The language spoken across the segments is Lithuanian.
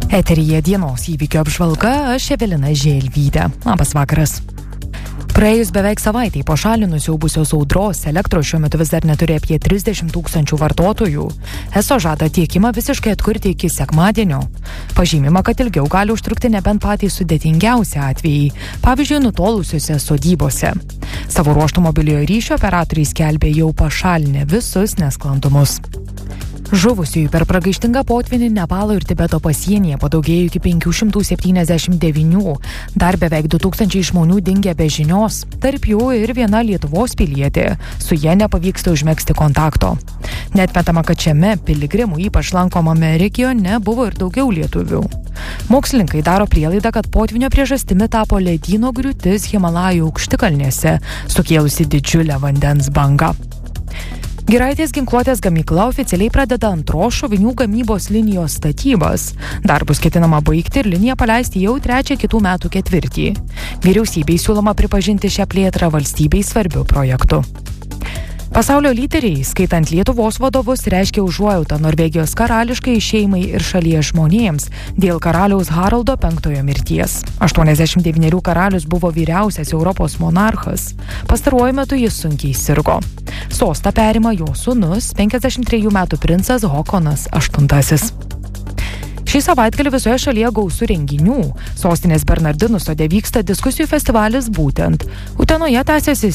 Eteryje dienos įvykio apžvalga, aš Evelina Želvytė. Labas vakaras. Praėjus beveik savaitei po šalį nusiaubusios audros, elektros šiuo metu vis dar neturi apie 30 000 vartotojų. ESO žada tiekimą visiškai atkurti iki sekmadienio. Pažymima, kad ilgiau gali užtrukti nebent patys sudėtingiausi atvejai, pavyzdžiui, nutolusiuose sodybose. Savo ruožtu mobiliojo ryšio operatoriai skelbė jau pašalinę visus nesklandumus. Žuvusiųjų per pragaištingą potvynį Nepalo ir Tibeto pasienyje padaugėjo iki 579, dar beveik 2000 žmonių dingę be žinios, tarp jų ir viena Lietuvos pilietė, su ja nepavyksta užmegzti kontakto. Neatmetama, kad šiame piligrimų ypač lankomame regione buvo ir daugiau lietuvių. Mokslininkai daro prielaidą, kad potvynio priežastimi tapo ledyno griūtis Himalajų aukštikalnėse, sukėlusi didžiulę vandens bangą. Giraitės ginkluotės gamykla oficialiai pradeda antros šovinių gamybos linijos statybas. Darbus ketinama baigti ir liniją paleisti jau 3 kitų metų ketvirtį. Vyriausybei siūloma pripažinti šią plėtrą valstybei svarbiu projektu. Pasaulio lyderiai, skaitant Lietuvos vadovus, reiškia užuojautą Norvegijos karališkai šeimai ir šalies žmonėms dėl karaliaus Haraldo V mirties. 89 karalius buvo vyriausias Europos monarchas. Pastaruoju metu jis sunkiai sirgo. Sostą perima jo sūnus, 53 metų princas Håkonas VIII. Šį savaitgalį visoje šalyje gausu renginių. Sostinės Bernardinų sode vyksta diskusijų festivalis Būtent. Utenoje tęsiasi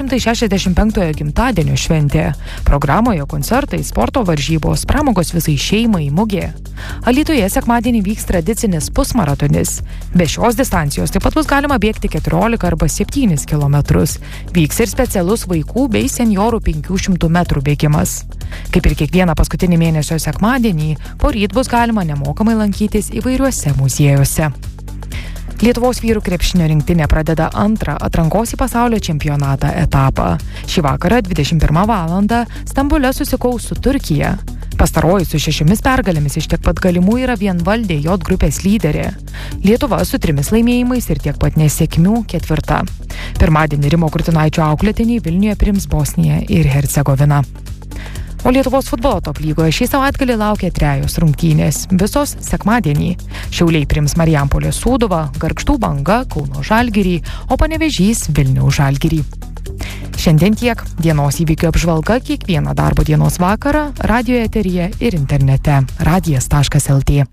765 gimtadienio šventė. Programoje koncertai, sporto varžybos, pramogos visai šeimai, mugė. Alytuje sekmadienį vyks tradicinis pusmaratonis. Be šios distancijos taip pat bus galima bėgti 14 arba 7 kilometrus. Vyks ir specialus vaikų bei seniorų 500 metrų bėgimas. Kaip ir kiekvieną paskutinį mėnesio sekmadienį, poryt bus galima nemokamai lankytis įvairiuose muziejuose. Lietuvos vyrų krepšinio rinktinė pradeda antrą atrankos į pasaulio čempionatą etapą. Šį vakarą 21 valandą Stambule susikaus su Turkija. Pastaroji su 6 pergalėmis iš tiek pat galimų yra vienvaldė J grupės lyderė. Lietuva su 3 laimėjimais ir tiek pat nesėkmių 4. Pirmadienį Rimo Kurtinaičio auklėtiniai Vilniuje priims Bosniją ir Hercegoviną. O Lietuvos futbolo top lygoje šį savaitgalį laukia 3 rungtynės, visos sekmadienį. Šiauliai priims Marijampolės Sūduvą, Gargždų Banga, Kauno Žalgirį, o Panevėžys Vilniaus Žalgirį. Šiandien tiek. Dienos įvykių apžvalga kiekvieną darbo dienos vakarą radijo eteryje ir internete radijas.lt.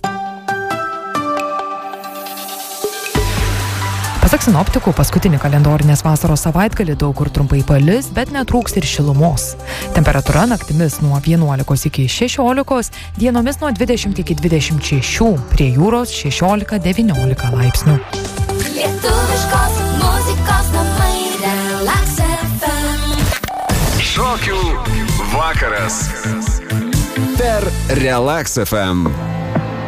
Pasak sinoptikų, paskutinį kalendorinės vasaros savaitgalį daug kur trumpai palis, bet netrūks ir šilumos. Temperatūra naktimis nuo 11 iki 16, dienomis nuo 20 iki 26, prie jūros 16-19 laipsnių. Lietuviškos muzikos namai Relax FM. Šokių vakaras per Relax FM.